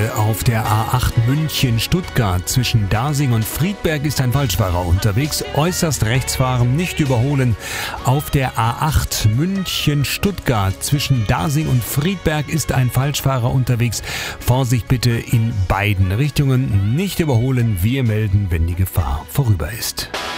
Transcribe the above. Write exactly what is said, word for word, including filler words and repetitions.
bitte. Auf der A acht München-Stuttgart zwischen Dasing und Friedberg ist ein Falschfahrer unterwegs. Äußerst rechts fahren, nicht überholen. Auf der A acht München-Stuttgart zwischen Dasing und Friedberg ist ein Falschfahrer unterwegs. Vorsicht bitte in beiden Richtungen. Nicht überholen. Wir melden, wenn die Gefahr vorüber ist.